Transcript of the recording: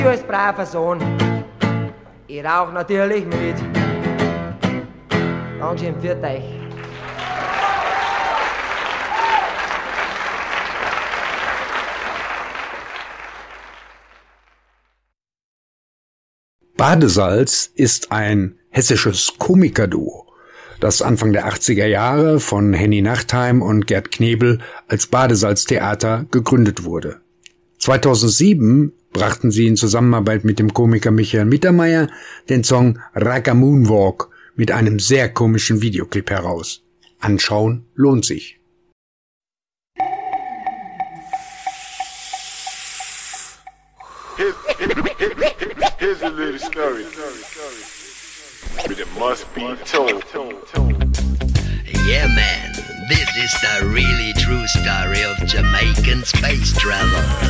Ich als braver Sohn, ich rauch natürlich mit. Dankeschön, pfiat euch. Badesalz ist ein hessisches Komikerduo, das Anfang der 80er Jahre von Henny Nachtheim und Gerd Knebel als Badesalztheater gegründet wurde. 2007 brachten sie in Zusammenarbeit mit dem Komiker Michael Mittermeier den Song Ragga Moonwalk mit einem sehr komischen Videoclip heraus. Anschauen lohnt sich. Here's a little story, but it must be told. Yeah, man, this is the really true story of Jamaican space travel.